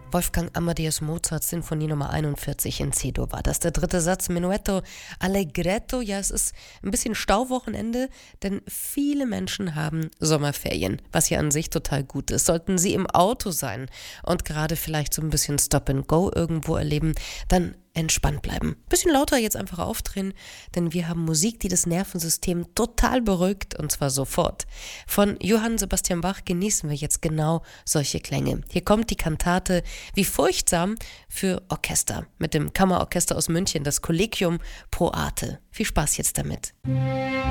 Wolfgang Amadeus Mozart, Sinfonie Nummer 41 in C-Dur war das. Der dritte Satz, Menuetto Allegretto. Ja, es ist ein bisschen Stauwochenende, denn viele Menschen haben Sommerferien, was ja an sich total gut ist. Sollten Sie im Auto sein und gerade vielleicht so ein bisschen Stop and Go irgendwo erleben, dann entspannt bleiben. Bisschen lauter jetzt einfach aufdrehen, denn wir haben Musik, die das Nervensystem total beruhigt, und zwar sofort. Von Johann Sebastian Bach genießen wir jetzt genau solche Klänge. Hier kommt die Kantate Wie furchtsam für Orchester mit dem Kammerorchester aus München, das Collegium pro Arte. Viel Spaß jetzt damit.